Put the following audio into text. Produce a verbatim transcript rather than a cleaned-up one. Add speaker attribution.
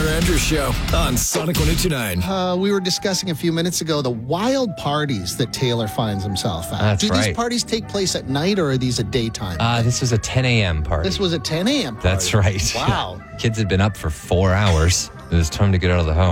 Speaker 1: Andrews Show on Sonic one oh two nine.
Speaker 2: Uh, we were discussing a few minutes ago the wild parties that Taylor finds himself at.
Speaker 3: That's
Speaker 2: Do
Speaker 3: right.
Speaker 2: these parties take place at night or are these a daytime?
Speaker 3: Uh, this was a ten a.m. party.
Speaker 2: This was a ten a.m. party.
Speaker 3: That's right.
Speaker 2: Wow.
Speaker 3: Kids had been up for four hours. It was time to get out of the house.